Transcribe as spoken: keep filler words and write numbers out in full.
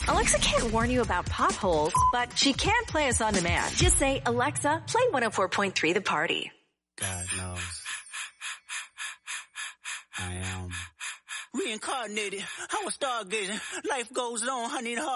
Alexa can't warn you about potholes, but she can play us on demand. Just say, Alexa, play one oh four point three The Party. God knows. I am reincarnated. I was stargazing. Life goes on. I need a